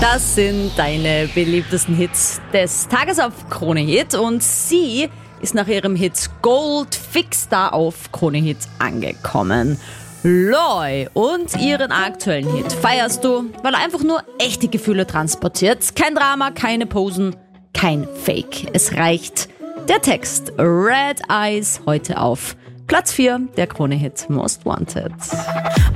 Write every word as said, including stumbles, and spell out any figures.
Das sind deine beliebtesten Hits des Tages auf Krone Hit und sie ist nach ihrem Hit Gold fix da auf Krone Hit angekommen. Loi und ihren aktuellen Hit feierst du, weil er einfach nur echte Gefühle transportiert. Kein Drama, keine Posen, kein Fake. Es reicht der Text. Red Eyes heute auf Platz vier der Krone Hit Most Wanted.